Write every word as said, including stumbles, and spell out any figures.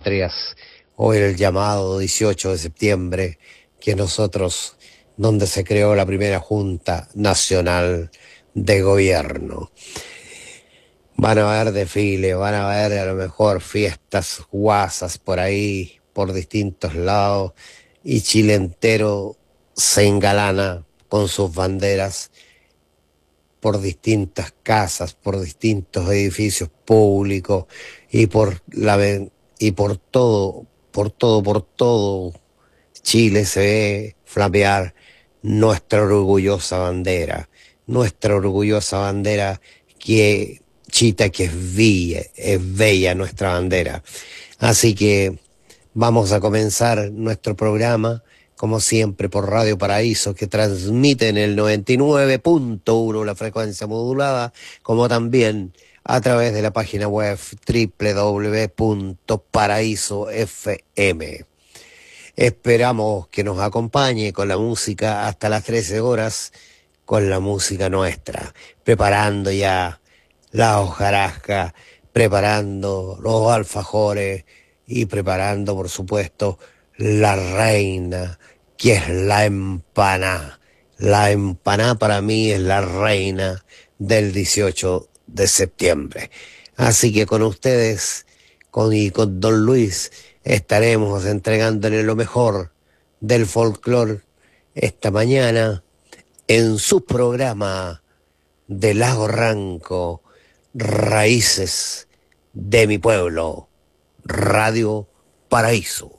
patrias, hoy el llamado dieciocho de septiembre, que nosotros, donde se creó la primera Junta Nacional de Gobierno. Van a haber desfiles, van a haber a lo mejor fiestas guasas por ahí, por distintos lados, y Chile entero se engalana con sus banderas por distintas casas, por distintos edificios públicos y por la y por todo, por todo, por todo Chile se ve flamear nuestra orgullosa bandera, nuestra orgullosa bandera que chita que es bella, es bella nuestra bandera. Así que vamos a comenzar nuestro programa, como siempre, por Radio Paraíso, que transmite en el noventa y nueve punto uno la frecuencia modulada, como también a través de la página web doble u doble u doble u punto paraíso f m. Esperamos que nos acompañe con la música hasta las trece horas, con la música nuestra, preparando ya la hojarasca, preparando los alfajores y preparando, por supuesto, la reina, que es la empanada. La empanada para mí es la reina del dieciocho de septiembre. Así que con ustedes, con, y con Don Luis, estaremos entregándole lo mejor del folclore esta mañana en su programa de Lago Ranco, Raíces de mi Pueblo, Radio Paraíso.